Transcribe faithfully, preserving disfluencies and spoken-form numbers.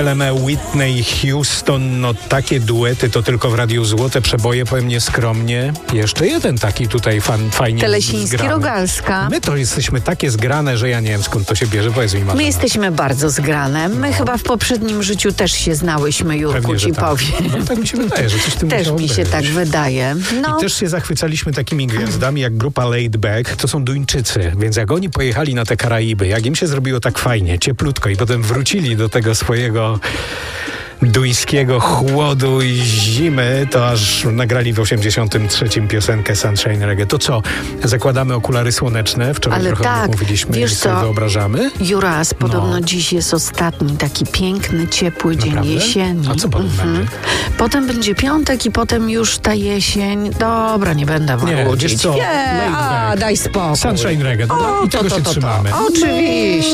Lemę, Whitney Houston, no takie duety to tylko w Radiu Złote Przeboje, powiem nieskromnie. Jeszcze jeden taki tutaj fan, fajnie Telesiński, zgrany. Rogalska. My to jesteśmy takie zgrane, że ja nie wiem skąd to się bierze, powiedz mi Marzena. My jesteśmy bardzo zgrane. My No. chyba w poprzednim życiu też się znałyśmy, Jurku, Pewnie, że ci tak. powiem. No, tak mi się wydaje, że coś w tym Też musiało mi się być. tak wydaje. No. I też się zachwycaliśmy takimi gwiazdami jak grupa Laid Back. To są Duńczycy, więc jak oni pojechali na te Karaiby, jak im się zrobiło tak fajnie, cieplutko i potem wrócili do tego swojego duńskiego chłodu i zimy, to aż nagrali w osiemdziesiątym trzecim piosenkę Sunshine Reggae. To co? Zakładamy okulary słoneczne. Wczoraj Ale trochę tak, mówiliśmy wiesz i sobie co? wyobrażamy. Juras, podobno No. dziś jest ostatni taki piękny, ciepły dzień Naprawdę? jesieni. A co potem będzie? Potem będzie piątek i potem już ta jesień. Dobra, nie będę wam Nie, łudzić. wiesz co? Nie, Laid a, back. daj spokój. Sunshine Reggae. No, O, i to, tego to, się to, to. trzymamy. Oczywiście.